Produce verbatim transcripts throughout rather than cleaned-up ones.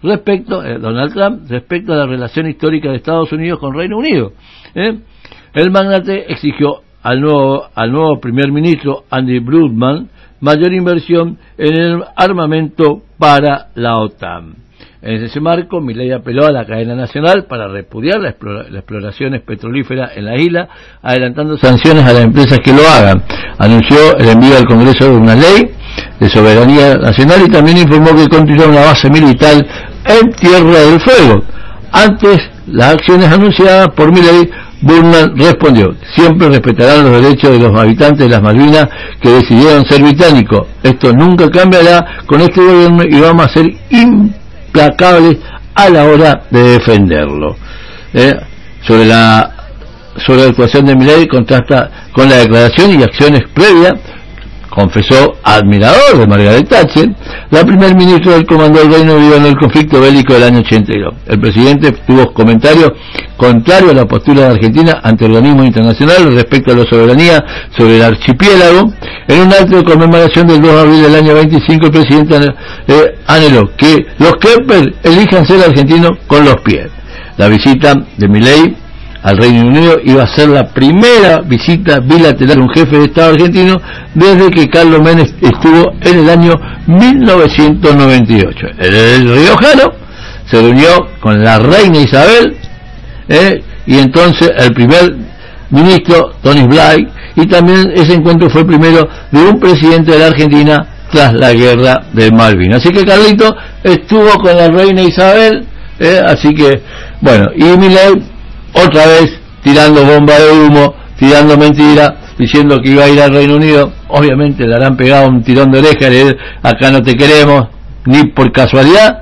respecto, eh, Donald Trump, respecto a la relación histórica de Estados Unidos con Reino Unido. ¿eh? El magnate exigió al nuevo, al nuevo primer ministro, Andy Bruckman, mayor inversión en el armamento para la OTAN. En ese marco, Milei apeló a la cadena nacional para repudiar la, explora, la exploración petrolífera en la isla, adelantando sanciones a las empresas que lo hagan. Anunció el envío al Congreso de una ley de soberanía nacional y también informó que construirá una base militar en Tierra del Fuego. Antes, las acciones anunciadas por Milei, Bruckman respondió: siempre respetarán los derechos de los habitantes de las Malvinas que decidieron ser británicos. Esto nunca cambiará con este gobierno y vamos a ser implacables a la hora de defenderlo. Eh, sobre la sobre la actuación de Milei contrasta con la declaración y acciones previas, confesó admirador de Margaret Thatcher, la primer ministro del comando del Reino Unido en el conflicto bélico del año ochenta y dos. El presidente tuvo comentarios contrarios a la postura de Argentina ante organismos internacionales respecto a la soberanía sobre el archipiélago. En un acto de conmemoración del dos de abril del año veinticinco, el presidente eh, anheló que los Kemper elijan ser argentinos con los pies. La visita de Milei al Reino Unido iba a ser la primera visita bilateral de un jefe de Estado argentino desde que Carlos Menem estuvo en el año mil novecientos noventa y ocho. El riojano se reunió con la reina Isabel eh, y entonces el primer ministro Tony Blair, y también ese encuentro fue el primero de un presidente de la Argentina tras la guerra de Malvinas. Así que Carlito estuvo con la reina Isabel, eh, así que bueno, y Milei otra vez tirando bomba de humo, tirando mentira, diciendo que iba a ir al Reino Unido. Obviamente le harán pegado un tirón de oreja, le dirán: acá no te queremos, ni por casualidad.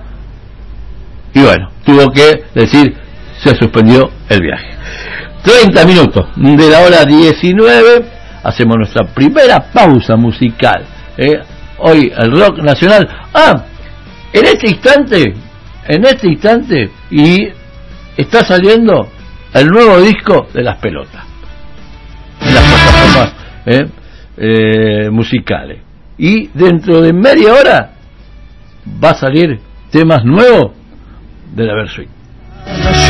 Y bueno, tuvo que decir, se suspendió el viaje. treinta minutos de la hora diecinueve, hacemos nuestra primera pausa musical. ¿eh? Hoy el rock nacional. Ah, en este instante, en este instante, y está saliendo el nuevo disco de Las Pelotas, en las plataformas eh, eh, musicales, y dentro de media hora va a salir temas nuevos de la Versuit.